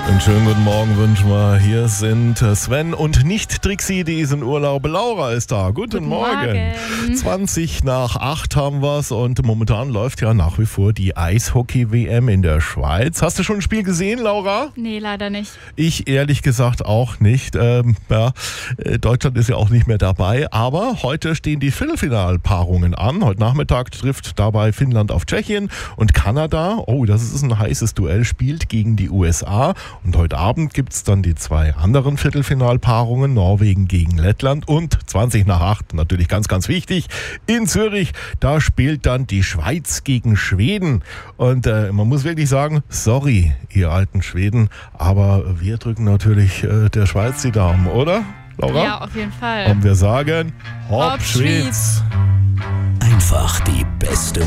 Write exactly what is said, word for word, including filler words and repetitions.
Einen schönen guten Morgen wünschen wir. Hier sind Sven und nicht Trixie, die ist in Urlaub. Laura ist da. Guten, Guten Morgen. Morgen. zwanzig nach acht haben wir es und momentan läuft ja nach wie vor die Eishockey-W M in der Schweiz. Hast du schon ein Spiel gesehen, Laura? Nee, leider nicht. Ich ehrlich gesagt auch nicht. Ähm, ja, Deutschland ist ja auch nicht mehr dabei, aber heute stehen die Viertelfinalpaarungen an. Heute Nachmittag trifft dabei Finnland auf Tschechien und Kanada, oh, das ist ein heißes Duell, spielt gegen die U S A. Und heute Abend gibt es dann die zwei anderen Viertelfinalpaarungen, Norwegen gegen Lettland und zwanzig nach acht, natürlich ganz, ganz wichtig, in Zürich, da spielt dann die Schweiz gegen Schweden. Und äh, man muss wirklich sagen, sorry, ihr alten Schweden, aber wir drücken natürlich äh, der Schweiz die Daumen, oder, Laura? Ja, auf jeden Fall. Und wir sagen, Hopp, Hopp, Schweiz! Schweiz! Einfach die beste